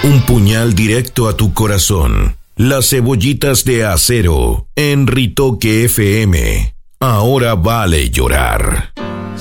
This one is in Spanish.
Un puñal directo a tu corazón. Las cebollitas de acero en Ritoque FM. Ahora vale llorar.